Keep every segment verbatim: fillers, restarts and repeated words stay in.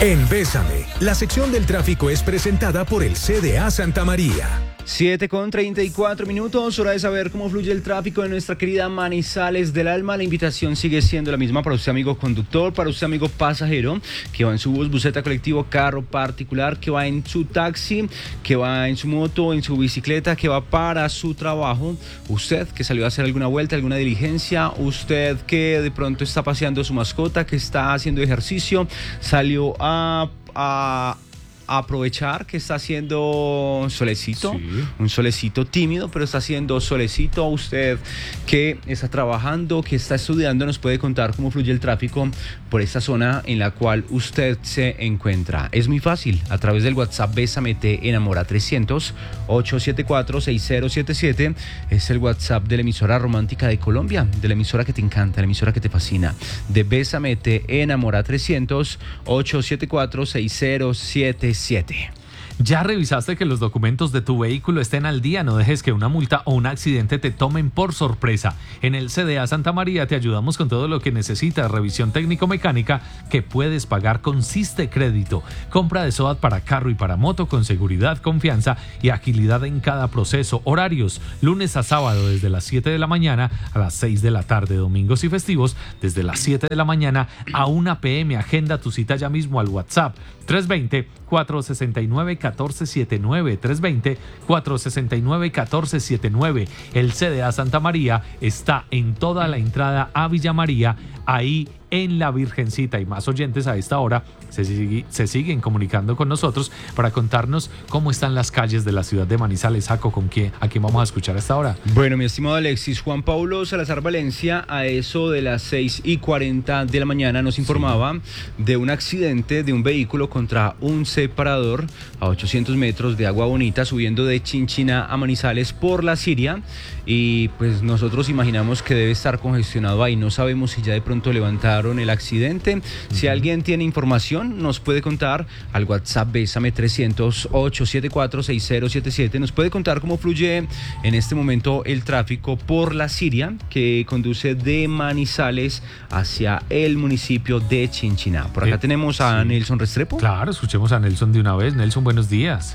En Bésame, la sección del tráfico es presentada por el C D A Santa María. siete con treinta y cuatro minutos, hora de saber cómo fluye el tráfico en nuestra querida Manizales del Alma. La invitación sigue siendo la misma para usted, amigo conductor, para usted, amigo pasajero, que va en su bus, buseta, colectivo, carro particular, que va en su taxi, que va en su moto, en su bicicleta, que va para su trabajo. Usted que salió a hacer alguna vuelta, alguna diligencia, usted que de pronto está paseando su mascota, que está haciendo ejercicio, salió a... a aprovechar que está haciendo solecito, sí. un solecito tímido, pero está haciendo solecito. Usted que está trabajando, que está estudiando, nos puede contar cómo fluye el tráfico por esta zona en la cual usted se encuentra. Es muy fácil, a través del WhatsApp Bésame Te Enamora trescientos, ochocientos setenta y cuatro, sesenta setenta y siete, es el WhatsApp de la emisora romántica de Colombia, de la emisora que te encanta, la emisora que te fascina, de Bésame Te Enamora trescientos, ochocientos setenta y cuatro, sesenta setenta y siete. ¿Ya revisaste que los documentos de tu vehículo estén al día? No dejes que una multa o un accidente te tomen por sorpresa. En el C D A Santa María te ayudamos con todo lo que necesitas. Revisión técnico-mecánica que puedes pagar con Siste Crédito. Compra de SOAT para carro y para moto con seguridad, confianza y agilidad en cada proceso. Horarios, lunes a sábado desde las siete de la mañana a las seis de la tarde. Domingos y festivos desde las siete de la mañana a una pe eme. Agenda tu cita ya mismo al WhatsApp tres dos cero, cuatro seis nueve, uno cuatro siete nueve, tres dos cero, cuatro seis nueve, uno cuatro siete nueve. El C D A Santa María está en toda la entrada a Villa María, ahí en La Virgencita, y más oyentes a esta hora se, sigue, se siguen comunicando con nosotros para contarnos cómo están las calles de la ciudad de Manizales. Jaco, ¿con quién, a quién vamos a escuchar a esta hora? Bueno, mi estimado Alexis, Juan Pablo Salazar Valencia, a eso de las seis y cuarenta de la mañana nos informaba sí. de un accidente de un vehículo contra un separador a ochocientos metros de Agua Bonita, subiendo de Chinchina a Manizales por la Siria, y pues nosotros imaginamos que debe estar congestionado ahí. No sabemos si ya de pronto levantaron el accidente. Uh-huh. Si alguien tiene información, nos puede contar al WhatsApp Bésame trescientos, ochocientos setenta y cuatro, sesenta setenta y siete. Nos puede contar cómo fluye en este momento el tráfico por la Siria, que conduce de Manizales hacia el municipio de Chinchiná. Por acá eh, tenemos a sí. Nelson Restrepo. Claro, escuchemos a Nelson de una vez. Nelson, buenos días.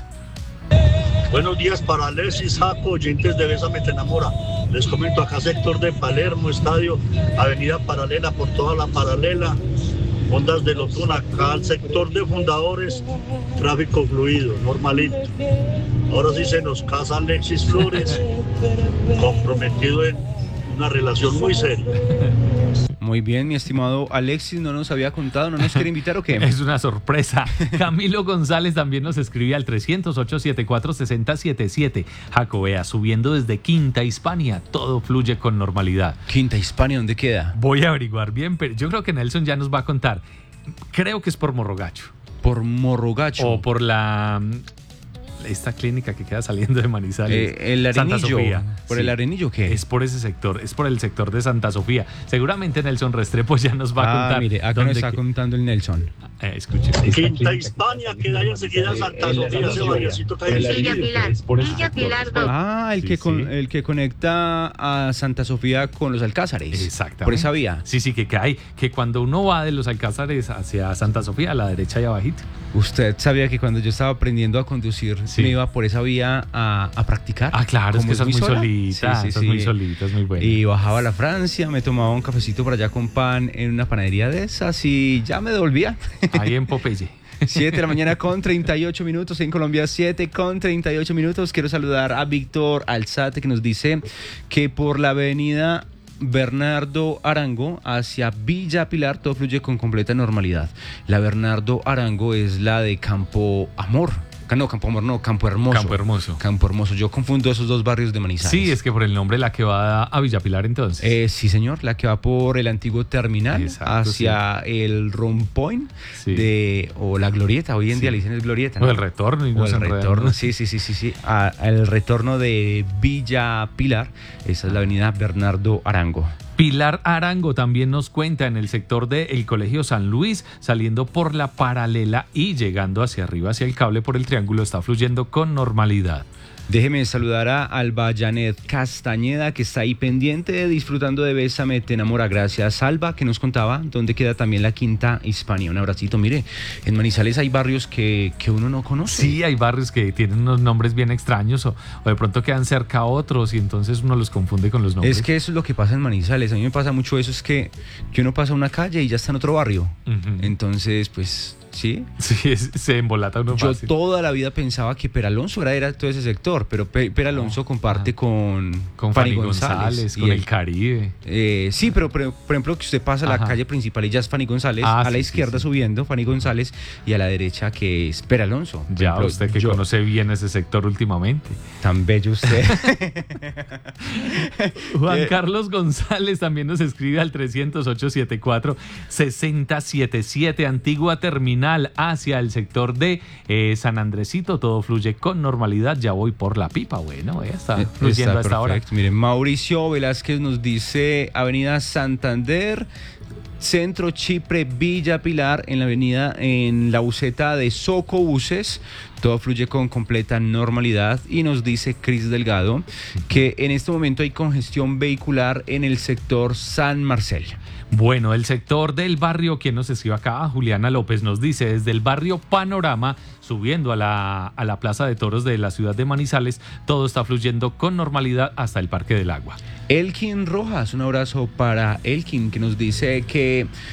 Buenos días para Alexis, Jaco, oyentes de Bésame Te Enamora. Les comento acá sector de Palermo, estadio, avenida paralela por toda la paralela, Ondas de Lotún, acá al sector de Fundadores, tráfico fluido, normalito. Ahora sí se nos casa Alexis Flores, comprometido en una relación muy seria. Muy bien, mi estimado Alexis, no nos había contado, ¿no nos quiere invitar o qué? Es una sorpresa. Camilo González también nos escribía al trescientos, ochocientos setenta y cuatro, sesenta setenta y siete. Jacobea, subiendo desde Quinta Hispania, todo fluye con normalidad. ¿Quinta Hispania dónde queda? Voy a averiguar bien, pero yo creo que Nelson ya nos va a contar. Creo que es por Morrogacho. ¿Por Morrogacho? O por la... esta clínica que queda saliendo de Manizales, eh, el Arenillo, Santa Sofía. ¿Por sí. el Arenillo qué? Es por ese sector, es por el sector de Santa Sofía. Seguramente Nelson Restrepo ya nos va a ah, contar. Mire, acá nos está que... contando el Nelson. Eh, escuche. Quinta Hispania, que hay enseguida Santa Sofía, ese barriocito que hay en Villa Pilar, Villa Pilar dos. Ah, el, sí, que sí. Con, el que conecta a Santa Sofía con los Alcázares. Exactamente. Por esa vía. Sí, sí, que, que hay, que cuando uno va de los Alcázares hacia Santa Sofía, a la derecha y abajito. Usted sabía que cuando yo estaba aprendiendo a conducir, sí. me iba por esa vía a, a practicar. Ah, claro, es que es muy solita, sí, sí, sí, sí. muy solita, es muy buena. Y bajaba a la Francia, me tomaba un cafecito por allá con pan en una panadería de esas y ya me devolvía. Ahí en Popeye. siete de la mañana con treinta y ocho minutos en Colombia, siete con treinta y ocho minutos. Quiero saludar a Víctor Alzate, que nos dice que por la avenida Bernardo Arango hacia Villa Pilar todo fluye con completa normalidad. La Bernardo Arango es la de Campo Amor. No, Campo Amor, no, Campo Hermoso. Campo Hermoso. Campo Hermoso. Yo confundo esos dos barrios de Manizales. Sí, es que por el nombre la que va a Villa Pilar entonces. Eh, sí, señor, la que va por el antiguo terminal. Exacto, hacia sí. el Rompoint sí. de o la Glorieta. Hoy en sí. día le dicen es Glorieta, ¿no? O el retorno. Y o el retorno, sí, sí, sí, sí, sí. A, el retorno de Villa Pilar. Esa es la avenida Bernardo Arango. Pilar Arango también nos cuenta en el sector del Colegio San Luis, saliendo por la paralela y llegando hacia arriba, hacia el cable por el triángulo, está fluyendo con normalidad. Déjeme saludar a Alba Janet Castañeda, que está ahí pendiente, disfrutando de Bésame Te Enamora. Gracias, Alba, que nos contaba dónde queda también la Quinta Hispania. Un abracito. Mire, en Manizales hay barrios que, que uno no conoce. Sí, hay barrios que tienen unos nombres bien extraños o, o de pronto quedan cerca a otros y entonces uno los confunde con los nombres. Es que eso es lo que pasa en Manizales. A mí me pasa mucho eso, es que, que uno pasa una calle y ya está en otro barrio. Uh-huh. Entonces, pues... ¿Sí? Sí, es, se embolata uno Yo fácil. toda la vida pensaba que Peralonso era, era todo ese sector, pero Pe, Peralonso oh, comparte ah, con, con Fanny González, González con el, el Caribe. Eh, sí, pero, pero por ejemplo que usted pasa a la ajá. calle principal y ya es Fanny González, ah, a sí, la izquierda sí, sí. subiendo Fanny González y a la derecha que es Peralonso. Ya, ejemplo, usted que yo, conoce bien ese sector últimamente. Tan bello usted. Juan Carlos González también nos escribe al trescientos ocho setenta y cuatro sesenta setenta y siete, antigua terminal hacia el sector de eh, San Andresito, todo fluye con normalidad, ya voy por la pipa, bueno, ya está fluyendo está a esta hora. Miren, Mauricio Velázquez nos dice Avenida Santander, Centro Chipre, Villa Pilar, en la avenida, en la buseta de Socobuses, todo fluye con completa normalidad. Y nos dice Cris Delgado que en este momento hay congestión vehicular en el sector San Marcel. Bueno, el sector del barrio, ¿quién nos escribe acá? Juliana López nos dice, desde el barrio Panorama, subiendo a la, a la Plaza de Toros de la ciudad de Manizales, todo está fluyendo con normalidad hasta el Parque del Agua. Elkin Rojas, un abrazo para Elkin, que nos dice que